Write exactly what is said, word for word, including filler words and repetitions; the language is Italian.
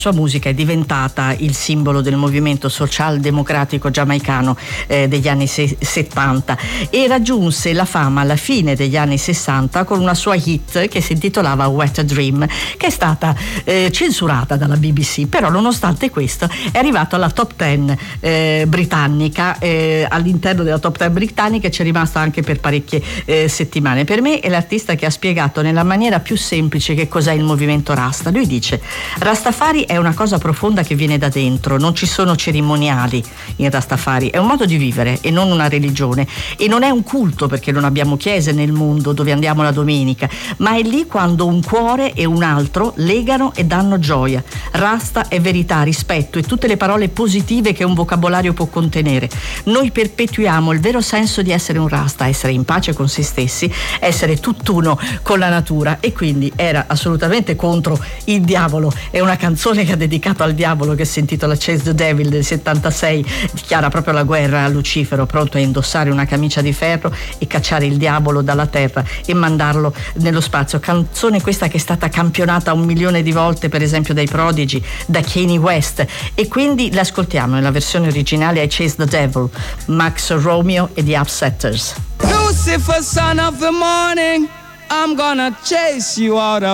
sua musica è diventata il simbolo del movimento socialdemocratico giamaicano eh, degli anni se- settanta e raggiunse la fama alla fine degli anni sessanta con una sua hit che si intitolava Wet Dream, che è stata eh, censurata dalla B B C, però nonostante questo è arrivato alla top dieci eh, britannica, eh, all'interno della top dieci britannica c'è rimasta anche per parecchie eh, settimane. Per me è l'artista che ha spiegato nella maniera più semplice che cos'è il movimento Rasta. Lui dice: Rastafari è una cosa profonda che viene da dentro, non ci sono cerimoniali in Rastafari, è un modo di vivere e non una religione, e non è un culto perché non abbiamo chiese nel mondo dove andiamo la domenica, ma è lì quando un cuore e un altro legano e danno gioia. Rasta è verità, rispetto e tutte le parole positive che un vocabolario può contenere. Noi perpetuiamo il vero senso di essere un Rasta, essere in pace con se stessi, essere tutt'uno con la natura, e quindi era assolutamente contro il diavolo. È una canzone che ha dedicato al diavolo, che si intitola Chase the Devil del settantasei, dichiara proprio la guerra a Lucifero, pronto a indossare una camicia di ferro e cacciare il diavolo dalla terra e mandarlo nello spazio. Canzone questa che è stata campionata un milione di volte, per esempio dai Prodigy, da Kanye West, e quindi l'ascoltiamo nella versione originale, I Chase the Devil, Max Romeo e The Upsetters. Lucifer, son of the morning, I'm gonna chase you out of